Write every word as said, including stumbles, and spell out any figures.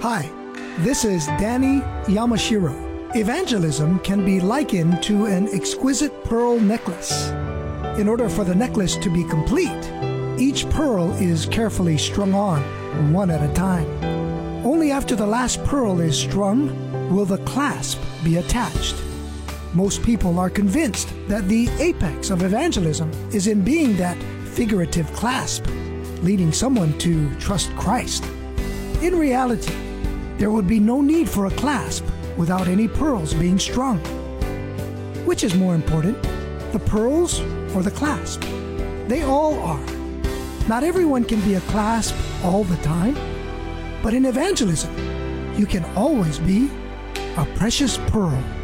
Hi, this is Danny Yamashiro. Evangelism can be likened to an exquisite pearl necklace. In order for the necklace to be complete, each pearl is carefully strung on, one at a time. Only after the last pearl is strung will the clasp be attached. Most people are convinced that the apex of evangelism is in being that figurative clasp, leading someone to trust Christ. In reality, there would be no need for a clasp without any pearls being strung. Which is more important, the pearls or the clasp? They all are. Not everyone can be a clasp all the time, but in evangelism, you can always be a precious pearl.